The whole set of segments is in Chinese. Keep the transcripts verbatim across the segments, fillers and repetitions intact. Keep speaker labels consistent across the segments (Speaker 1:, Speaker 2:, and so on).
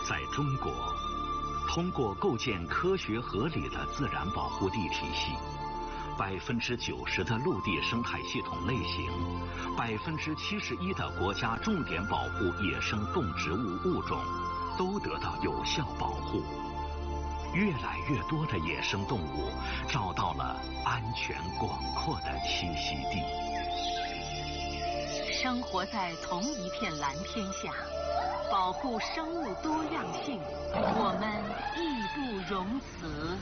Speaker 1: 在中国，通过构建科学合理的自然保护地体系，百分之九十的陆地生态系统类型，百分之七十一的国家重点保护野生动植物物种都得到有效保护。越来越多的野生动物找到了安全广阔的栖息地。
Speaker 2: 生活在同一片蓝天下，保护生物多样性，我们义不容辞。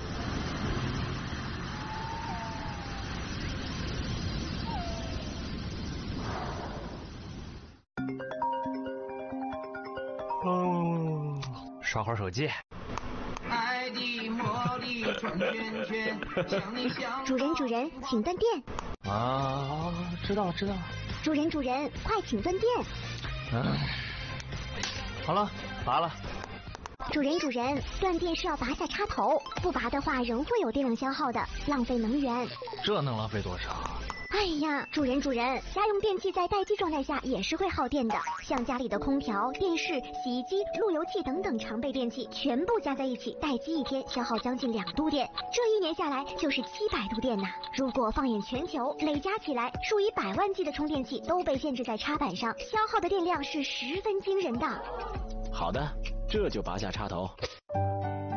Speaker 3: 哦，刷会儿手机。
Speaker 4: 爱的魔力转圈圈，像你像
Speaker 5: 主人主人，请断电。
Speaker 3: 啊，知道了知道了。
Speaker 5: 主人主人，快请断电。
Speaker 3: 嗯，好了，拔了。
Speaker 5: 主人主人，断电是要拔下插头，不拔的话仍会有电量消耗的，浪费能源。
Speaker 3: 这能浪费多少？
Speaker 5: 哎呀，主人主人，家用电器在待机状态下也是会耗电的，像家里的空调、电视、洗衣机、路由器等等常备电器，全部加在一起，待机一天消耗将近两度电，这一年下来就是七百度电呐。如果放眼全球，累加起来，数以百万计的充电器都被限制在插板上，消耗的电量是十分惊人的。
Speaker 3: 好的，这就拔下插头。